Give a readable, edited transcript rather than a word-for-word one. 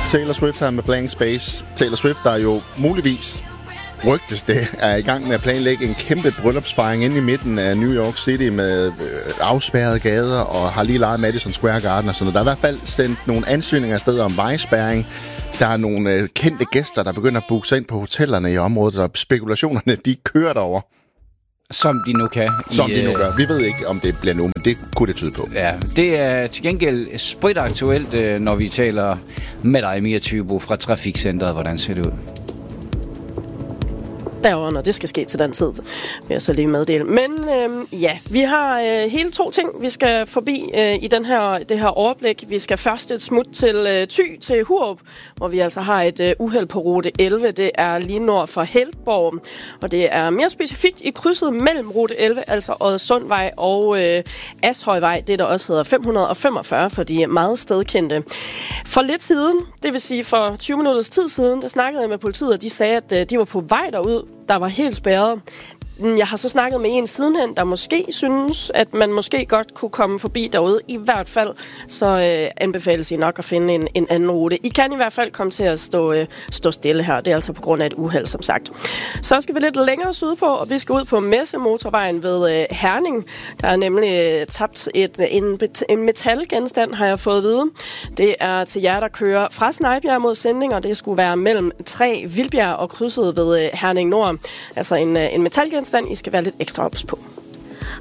Taylor Swift her med Blank Space. Taylor Swift, der jo muligvis rygtes det, er i gang med at planlægge en kæmpe bryllupsfejring inde i midten af New York City med afspærrede gader, og har lige lejet Madison Square Garden og sådan noget. Der er i hvert fald sendt nogle ansøgninger afsted om vejspærring. Der er nogle kendte gæster, der begynder at booke sig ind på hotellerne i området, og spekulationerne, de kører derover. Som de nu kan. Som de nu gør. Vi ved ikke, om det bliver nu, men det kunne det tyde på. Ja, det er til gengæld spritaktuelt, når vi taler med dig, Mia Thybo fra Trafikcenteret. Hvordan ser det ud? Derovre, når det skal ske til den tid, vil jeg så lige meddele. Men ja, vi har hele 2 ting, vi skal forbi i det her overblik. Vi skal først et smut til Thy, til Hurup, hvor vi altså har et uheld på rute 11. Det er lige nord for Heltborg, og det er mere specifikt i krydset mellem rute 11, altså Oddesundvej og Ashøjvej, det der også hedder 545 for de meget stedkendte. For lidt siden, det vil sige for 20 minutters tid siden, der snakkede jeg med politiet, og de sagde, at de var på vej derud. Der var helt spærret. Jeg har så snakket med en sidenhen, der måske synes, at man måske godt kunne komme forbi derude. I hvert fald så anbefales I nok at finde en anden rute. I kan i hvert fald komme til at stå stille her. Det er altså på grund af et uheld, som sagt. Så skal vi lidt længere sydpå, og vi skal ud på Messemotorvejen ved Herning. Der er nemlig tabt en metalgenstand, har jeg fået at vide. Det er til jer, der kører fra Snejbjerg mod Sinding, og det skulle være mellem 3 Vildbjerg og krydset ved Herning Nord. Altså en metalgenstand, I skal være lidt ekstra ops på.